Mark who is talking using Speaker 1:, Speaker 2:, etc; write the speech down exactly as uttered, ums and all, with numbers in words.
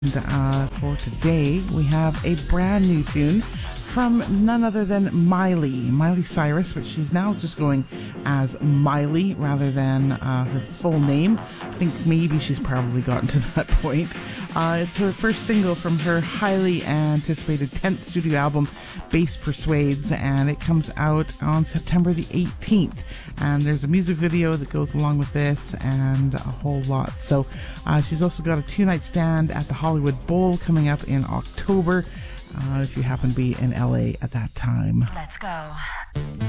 Speaker 1: Uh, for today, we have a brand new tune from none other than Miley, Miley Cyrus, but she's now just going as Miley rather than uh, her full name. I think maybe she's probably gotten to that point. Uh, it's her first single from her highly anticipated tenth studio album, Bass Persuades, and it comes out on September the eighteenth. And there's a music video that goes along with this and a whole lot. So uh, she's also got a two-night stand at the Hollywood Bowl coming up in October, uh, if you happen to be in L A at that time.
Speaker 2: Let's go.